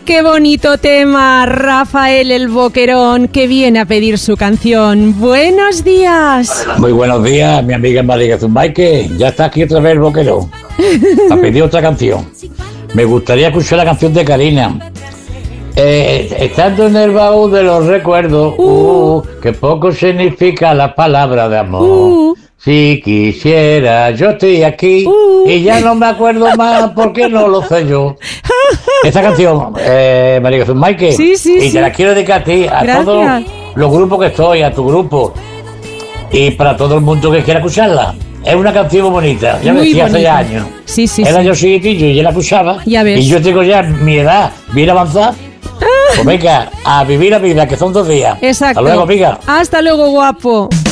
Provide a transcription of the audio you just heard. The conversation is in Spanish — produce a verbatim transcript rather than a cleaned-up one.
qué bonito tema, Rafael el Boquerón, que viene a pedir su canción. Buenos días. Muy buenos días, mi amiga María Zumbaike. Ya está aquí otra vez el Boquerón. A pedir otra canción. Me gustaría escuchar la canción de Karina. Eh, estando en el baúl de los recuerdos, uh, uh, que poco significa la palabra de amor. Uh, si quisiera, yo estoy aquí uh, y ya no me acuerdo más porque no lo sé yo. Esta canción, eh, María Zumbaike, sí, sí, y sí. te la quiero dedicar a ti, a Gracias. todos los grupos que estoy, a tu grupo y para todo el mundo que quiera escucharla. Es una canción bonita, ya me decía hace ya años. Sí, sí, Era sí. yo chiquitillo y yo la escuchaba. Ya ves. Y yo tengo ya mi edad bien avanzada. Pues venga, a vivir la vida, que son dos días. Exacto. Hasta luego, amiga. Hasta luego, guapo.